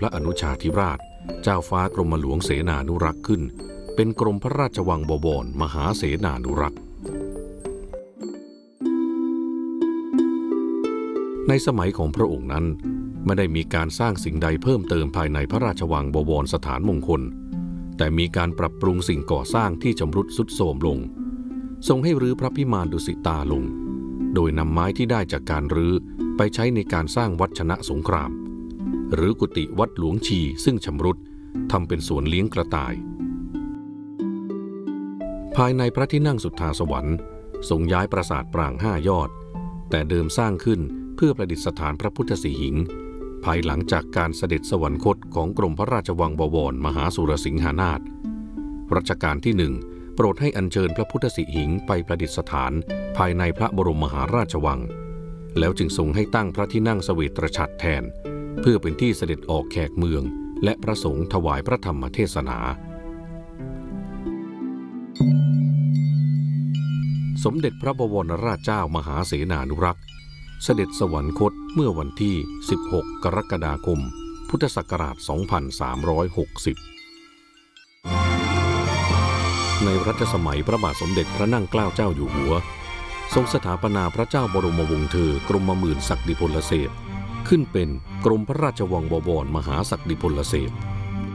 ระอนุชาธิราชเจ้าฟ้ากรมหลวงเสนานุรักษ์ขึ้นเป็นกรมพระราชวังบวรมหาเสนานุรักษ์ในสมัยของพระองค์นั้นไม่ได้มีการสร้างสิ่งใดเพิ่มเติมภายในพระราชวังบวรสถานมงคลแต่มีการปรับปรุงสิ่งก่อสร้างที่ชำรุดทรุดโทรมลงทรงให้รื้อพระพิมานดุสิตาลงโดยนำไม้ที่ได้จากการรื้อไปใช้ในการสร้างวัดชนะสงครามหรือกุฏิวัดหลวงชีซึ่งชำรุดทำเป็นสวนเลี้ยงกระต่ายภายในพระที่นั่งสุทธาสวรรค์ทรงย้ายปราสาทปราง5 ยอดแต่เดิมสร้างขึ้นเพื่อประดิษฐานพระพุทธสีหิงภายหลังจากการเสด็จสวรรคตของกรมพระราชวังบวรมหาสุรสิงหานาถรัชกาลที่1โปรดให้อัญเชิญพระพุทธสีหิงไปประดิษฐานภายในพระบรมมหาราชวังแล้วจึงทรงให้ตั้งพระที่นั่งเสวตฉัตรแทนเพื่อเป็นที่เสด็จออกแขกเมืองและพระสงฆ์ถวายพระธรรมเทศนาสมเด็จพระบวรราชเจ้ามหาเสนานุรักษ์เสด็จสวรรคตเมื่อวันที่16 กรกฎาคมพุทธศักราช 2360 ในรัชสมัยพระบาทสมเด็จพระนั่งเกล้าเจ้าอยู่หัวทรงสถาปนาพระเจ้าบรมวงศ์เธอกรมหมื่นศักดิพลเสพขึ้นเป็นกรมพระราชวังบวรมหาศักดิพลเสพ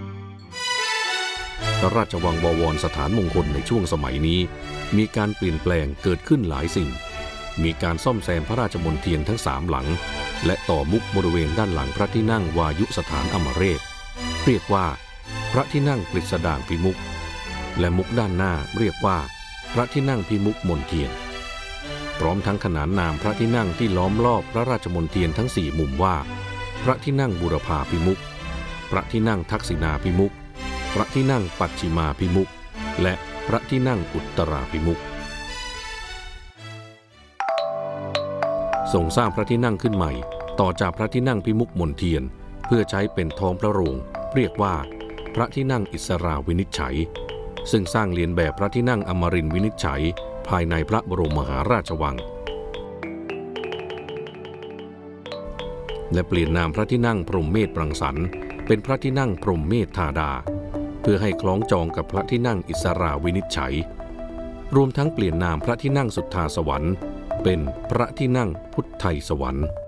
พระราชวังบวรสถานมงคลในช่วงสมัยนี้มีการเปลี่ยนแปลงเกิดขึ้นหลายสิ่งมีการซ่อมแซมพระราชมณฑียนทั้ง3 หลังและต่อมุกบริเวณด้านหลังพระที่นั่งวายุสถานอมเรศเรียกว่าพระที่นั่งกฤษดางพิมุขและมุกด้านหน้าเรียกว่าพระที่นั่งพิมุขมณฑียนพร้อมทั้งขนานนามพระที่นั่งที่ล้อมรอบพระราชมณฑียนทั้ง4 มุมว่าพระที่นั่งบูรพาพิมุขพระที่นั่งทักษิณาพิมุขพระที่นั่งปัจฉิมาพิมุขและพระที่นั่งอุตราพิมุขทรงสร้างพระที่นั่งขึ้นใหม่ต่อจากพระที่นั่งพิมุขมณฑียนเพื่อใช้เป็นท้องพระโรงเรียกว่าพระที่นั่งอิสราวินิจฉัยซึ่งสร้างเลียนแบบพระที่นั่งอมรินทร์วินิจฉัยภายในพระบรมมหาราชวังและเปลี่ยนนามพระที่นั่งพรหมเมธรังสรรค์เป็นพระที่นั่งพรหมเมธธาดาเพื่อให้คล้องจองกับพระที่นั่งอิสราวินิจฉัยรวมทั้งเปลี่ยนนามพระที่นั่งสุทธาสวรรค์เป็นพระที่นั่งพุทไทยสวรรค์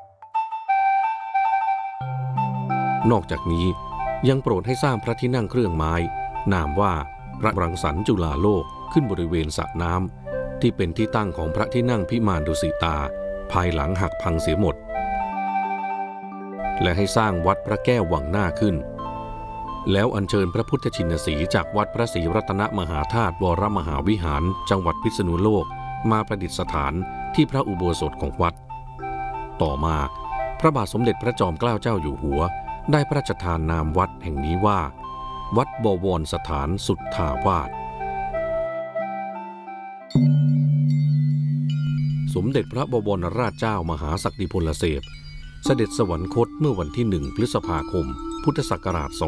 นอกจากนี้ยังโปรดให้สร้างพระที่นั่งเครื่องไม้นามว่าพระรังสรรค์จุฬาโลกขึ้นบริเวณสระน้ำที่เป็นที่ตั้งของพระที่นั่งพิมานดุสิตาภายหลังหักพังเสียหมดและให้สร้างวัดพระแก้ววังหน้าขึ้นแล้วอัญเชิญพระพุทธชินสีห์จากวัดพระศรีรัตนมหาธาตุวรมหาวิหารจังหวัดพิษณุโลกมาประดิษฐานที่พระอุโบสถของวัดต่อมาพระบาทสมเด็จพระจอมเกล้าเจ้าอยู่หัวได้พระราชทานนามวัดแห่งนี้ว่าวัดบวรสถานสุทธาวาสสมเด็จพระบวรราชเจ้ามหาศักดิพลเสพเสด็จสวรรคตเมื่อวันที่1 พฤษภาคมพุทธศักราช 2375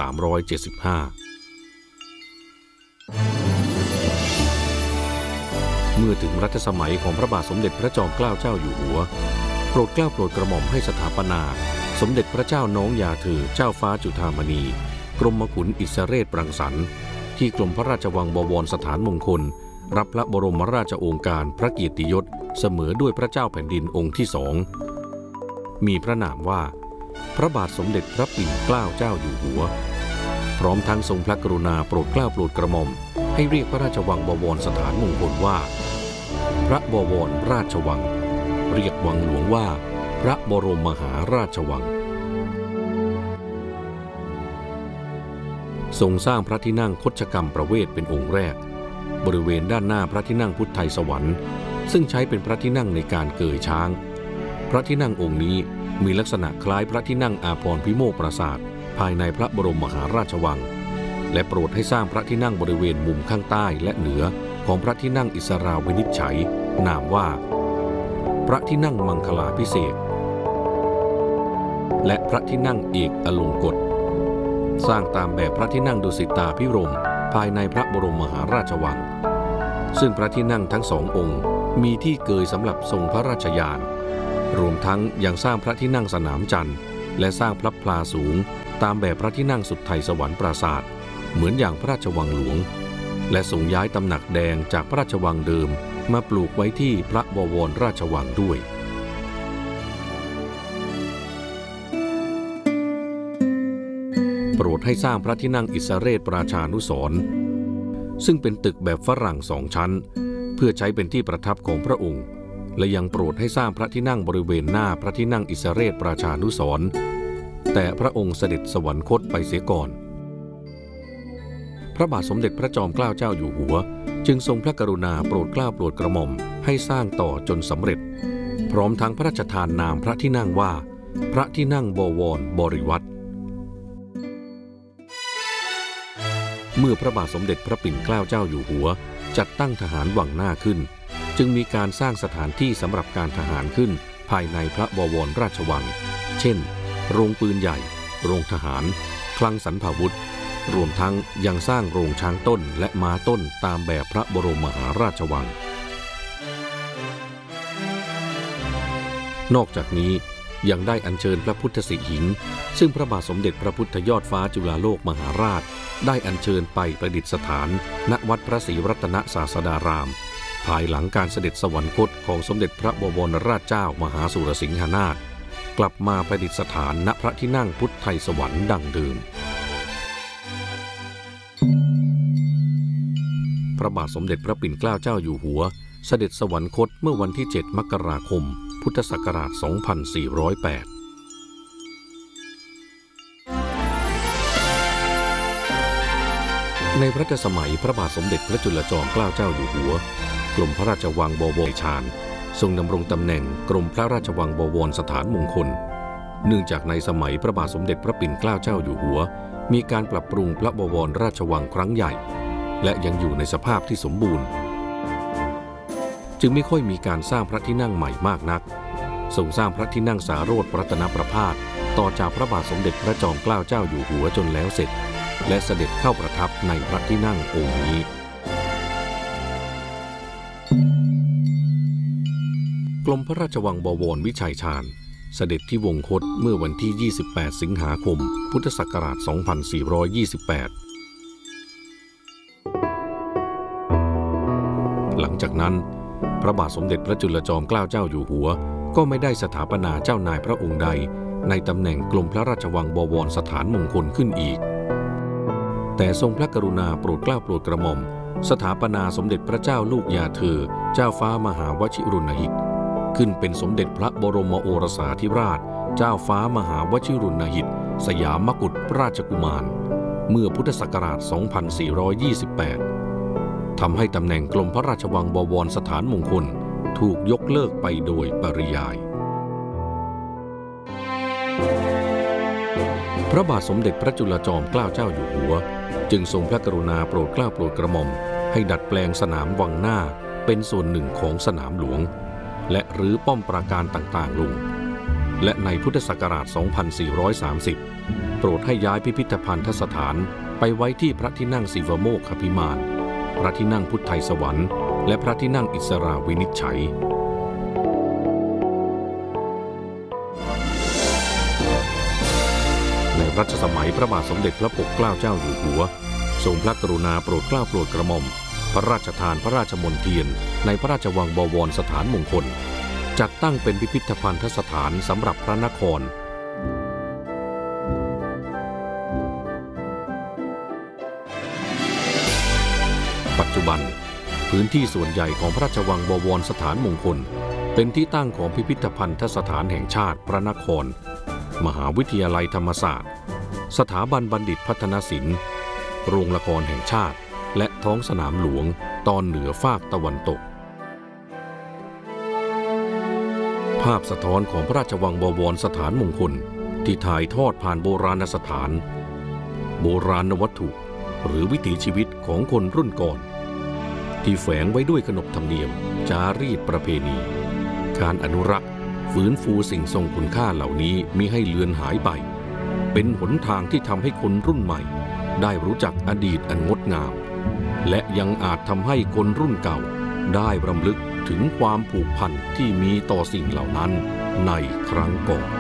เมื่อถึงรัชสมัยของพระบาทสมเด็จพระจอมเกล้าเจ้าอยู่หัวโปรดเกล้าโปรดกระหม่อมให้สถาปนาสมเด็จพระเจ้าน้องยาเธอเจ้าฟ้าจุฑามณีกรมขุนอิสเรศรังสรรค์ที่กรมพระราชวังบวรสถานมงคลรับพระบรมราชโองการพระเกียรติยศเสมอด้วยพระเจ้าแผ่นดินองค์ที่2มีพระนามว่าพระบาทสมเด็จพระปิ่นเกล้าเจ้าอยู่หัวพร้อมทั้งทรงพระกรุณาโปรดเกล้าโปรดกระหม่อมให้เรียกพระราชวังบวรสถานมงคลว่าพระบวรราชวังเรียกวังหลวงว่าพระบรมมหาราชวังทรงสร้างพระที่นั่งคชกรรมประเวศเป็นองค์แรกบริเวณด้านหน้าพระที่นั่งพุทธไทยสวรรค์ซึ่งใช้เป็นพระที่นั่งในการเกยช้างพระที่นั่งองค์นี้มีลักษณะคล้ายพระที่นั่งอาภรณ์พิโมกปราสาทภายในพระบรมมหาราชวังและโปรดให้สร้างพระที่นั่งบริเวณมุมข้างใต้และเหนือของพระที่นั่งอิสราวินิจฉัยนามว่าพระที่นั่งมังคลาภิเษกและพระที่นั่งเอกอลงกฎสร้างตามแบบพระที่นั่งดุสิตาภิรมย์ภายในพระบรมมหาราชวังซึ่งพระที่นั่งทั้ง2 องค์มีที่เกยสำหรับทรงพระราชยานรวมทั้งยังสร้างพระที่นั่งสนามจันทร์และสร้างพระพลาสูงตามแบบพระที่นั่งสุดไทยสวรรค์ปราสาทเหมือนอย่างพระราชวังหลวงและทรงย้ายตำหนักแดงจากพระราชวังเดิมมาปลูกไว้ที่พระบวรราชวังด้วยโปรดให้สร้างพระที่นั่งอิสเรศราชานุสรณ์ซึ่งเป็นตึกแบบฝรั่ง2 ชั้นเพื่อใช้เป็นที่ประทับของพระองค์และยังโปรดให้สร้างพระที่นั่งบริเวณหน้าพระที่นั่งอิสเรศราชานุสรณ์แต่พระองค์เสด็จสวรรคตไปเสียก่อนพระบาทสมเด็จพระจอมเกล้าเจ้าอยู่หัวจึงทรงพระกรุณาโปรดเกล้าโปรดกระหม่อมให้สร้างต่อจนสำเร็จพร้อมทั้งพระราชทานนามพระที่นั่งว่าพระที่นั่งบวรบริวัตรเมื่อพระบาทสมเด็จพระปิ่นเกล้าเจ้าอยู่หัวจัดตั้งทหารวังหน้าขึ้นจึงมีการสร้างสถานที่สำหรับการทหารขึ้นภายในพระบวรราชวังเช่นโรงปืนใหญ่โรงทหารคลังสรรพาวุธรวมทั้งยังสร้างโรงช้างต้นและม้าต้นตามแบบพระบรมมหาราชวังนอกจากนี้ยังได้อัญเชิญพระพุทธสิหิงค์ซึ่งพระบาทสมเด็จพระพุทธยอดฟ้าจุฬาโลกมหาราชได้อัญเชิญไปประดิษฐานณวัดพระศรีรัตนศาสดารามภายหลังการเสด็จสวรรคตของสมเด็จพระบวรราชเจ้ามหาสุรสิงหนาถกลับมาประดิษฐานณพระที่นั่งพุทธไทยสวรรค์ดังเดิมพระบาทสมเด็จพระปิ่นเกล้าเจ้าอยู่หัวเสด็จสวรรคตเมื่อวันที่ 7 มกราคม พุทธศักราช 2408 ในรัชสมัยพระบาทสมเด็จพระจุลจอมเกล้าเจ้าอยู่หัวกรมพระราชวังบวรชาญทรงดำรงตำแหน่งกรมพระราชวังบวรสถานมงคลเนื่องจากในสมัยพระบาทสมเด็จพระปิ่นเกล้าเจ้าอยู่หัวมีการปรับปรุงพระบวรราชวังครั้งใหญ่และยังอยู่ในสภาพที่สมบูรณ์จึงไม่ค่อยมีการสร้างพระที่นั่งใหม่มากนักทรงสร้างพระที่นั่งสาโรจน์รัตนประภาสต่อจากพระบาทสมเด็จพระจอมเกล้าเจ้าอยู่หัวจนแล้วเสร็จและเสด็จเข้าประทับในพระที่นั่งองค์นี้กรมพระราชวังบวรวิชัยชาญเสด็จที่วงคตเมื่อวันที่ 28 สิงหาคม พุทธศักราช 2428หลังจากนั้นพระบาทสมเด็จพระจุลจอมเกล้าเจ้าอยู่หัวก็ไม่ได้สถาปนาเจ้านายพระองค์ใดในตำแหน่งกรมพระราชวังบวรสถานมงคลขึ้นอีกแต่ทรงพระกรุณาโปรดเกล้าโปรดกระหม่อมสถาปนาสมเด็จพระเจ้าลูกยาเธอเจ้าฟ้ามหาวชิรุณหิตขึ้นเป็นสมเด็จพระบรมโอรสาธิราชเจ้าฟ้ามหาวชิรุณหิตสยามกุฎราชกุมารเมื่อพุทธศักราช 2428ทำให้ตำแหน่งกรมพระราชวังบวรสถานมงคลถูกยกเลิกไปโดยปริยายพระบาทสมเด็จพระจุลจอมเกล้าเจ้าอยู่หัวจึงทรงพระกรุณาโปรดเกล้าโปรดกระหม่อมให้ดัดแปลงสนามวังหน้าเป็นส่วนหนึ่งของสนามหลวงและรื้อป้อมปราการต่างๆลงและในพุทธศักราช 2430 โปรดให้ย้ายพิพิธภัณฑสถานไปไว้ที่พระที่นั่งศิวโมกขพิมานพระที่นั่งพุทธไทยสวรรค์และพระที่นั่งอิสราวินิจฉัยในรัชสมัยพระบาทสมเด็จพระปกเกล้าเจ้าอยู่หัวทรงพระกรุณาโปรดเกล้าโปรดกระหม่อมพระราชทานพระราชมณฑียนในพระราชวังบวรสถานมงคลจัดตั้งเป็นพิพิธภัณฑสถานสำหรับพระนครปัจจุบันพื้นที่ส่วนใหญ่ของพระราชวังบวรสถานมงคลเป็นที่ตั้งของพิพิธภัณฑสถานแห่งชาติพระนครมหาวิทยาลัยธรรมศาสตร์สถาบันบัณฑิตพัฒนศิลป์โรงละครแห่งชาติและท้องสนามหลวงตอนเหนือฟากตะวันตกภาพสะท้อนของพระราชวังบวรสถานมงคลที่ถ่ายทอดผ่านโบราณสถานโบราณวัตถุหรือวิถีชีวิตของคนรุ่นก่อนที่แฝงไว้ด้วยขนบธรรมเนียมจารีตประเพณีการอนุรักษ์ฟื้นฟูสิ่งทรงคุณค่าเหล่านี้มิให้เลือนหายไปเป็นหนทางที่ทำให้คนรุ่นใหม่ได้รู้จักอดีตอันงดงามและยังอาจทำให้คนรุ่นเก่าได้รำลึกถึงความผูกพันที่มีต่อสิ่งเหล่านั้นในครั้งก่อน